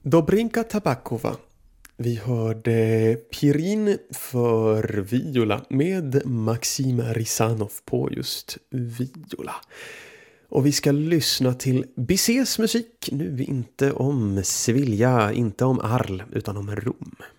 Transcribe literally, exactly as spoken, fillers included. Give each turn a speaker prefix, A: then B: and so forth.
A: Dobrinka Tabakova. Vi hörde Pirin för viola med Maxim Risanov på just viola. Och vi ska lyssna till Bizets musik, nu inte om Sevilla, inte om Arles utan om Rom.